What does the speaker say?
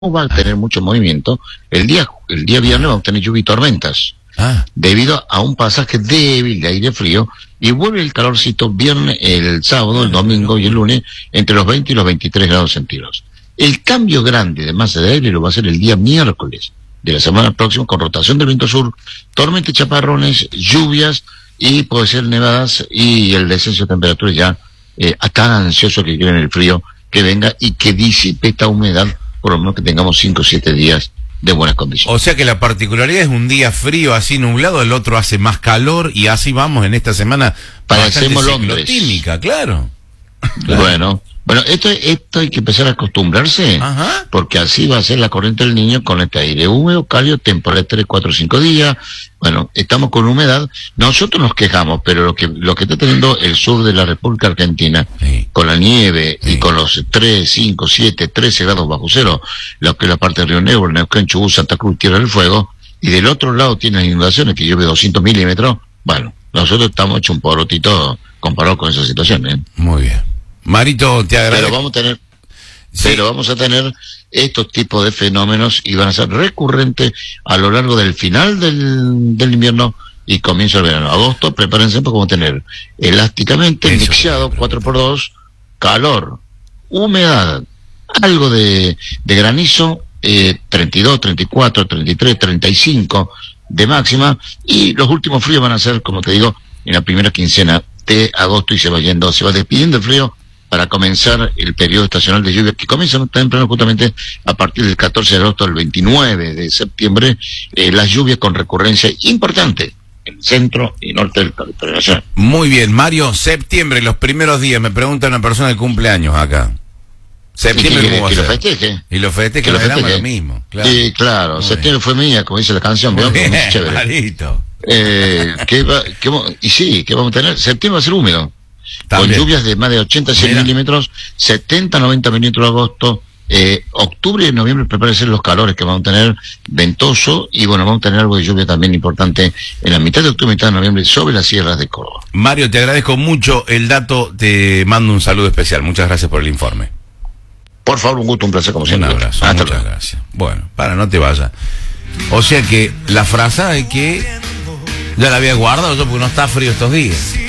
va a tener mucho movimiento. El día viernes vamos a tener lluvia y tormentas, debido a un pasaje débil de aire frío, y vuelve el calorcito viernes, el sábado, el domingo y el lunes, entre los 20 y los 23 grados centígrados. El cambio grande de masa de aire lo va a hacer el día miércoles de la semana próxima, con rotación del viento sur, tormentas y chaparrones, lluvias, y puede ser nevadas, y el descenso de temperatura ya, tan ansioso que quieren el frío que venga y que disipe esta humedad, por lo menos que tengamos 5 o 7 días de buenas condiciones. O sea que la particularidad es un día frío, así nublado, el otro hace más calor, y así vamos en esta semana. Parecemos Londres. Ciclotímica, claro. Bueno, esto hay que empezar a acostumbrarse, porque así va a ser la corriente del Niño, con este aire húmedo, cálido, temporal 3, 4, 5 días. Bueno, estamos con humedad. Nosotros nos quejamos, pero lo que está teniendo el sur de la República Argentina, con la nieve y con los 3, 5, 7, 13 grados bajo cero, lo que es la parte de Río Negro, Neuquén, Chubut, Santa Cruz, Tierra del Fuego, y del otro lado tienen inundaciones que llueve 200 milímetros. Bueno, nosotros estamos hechos un porotito comparado con esa situación, Muy bien. Marito, te agradezco. Pero vamos a tener estos tipos de fenómenos, y van a ser recurrentes a lo largo del final del invierno y comienzo del verano. Agosto, prepárense, porque vamos a tener elásticamente mixeado 4x2, calor, humedad, algo de granizo, 32, 34, 33, 35 de máxima, y los últimos fríos van a ser, como te digo, en la primera quincena de agosto, y se va despidiendo el frío para comenzar el periodo estacional de lluvia, que comienza temprano, justamente a partir del 14 de agosto al 29 de septiembre, las lluvias con recurrencia importante en el centro y norte del territorio nacional. Muy bien, Mario, septiembre, los primeros días, me pregunta una persona de cumpleaños acá. Septiembre, ¿cómo va a ser? Lo festeje. Y lo festeje, que lo festeje. Lo mismo. Claro. Sí, claro, muy septiembre bien. Fue mía, como dice la canción, muy bien, chévere. Marito. ¿Qué vamos a tener? Septiembre va a ser húmedo. También. Con lluvias de más de 80 a 100 milímetros, 70 a 90 milímetros de agosto, octubre y noviembre prepárense los calores que vamos a tener, ventoso, y bueno, vamos a tener algo de lluvia también importante en la mitad de octubre y mitad de noviembre sobre las sierras de Córdoba. Mario, te agradezco mucho el dato, te mando un saludo especial, muchas gracias por el informe. Por favor, un gusto, un placer como siempre. Un abrazo, muchas gracias. Bueno, no te vayas. O sea que la frase es que ya la había guardado yo, porque no está frío estos días.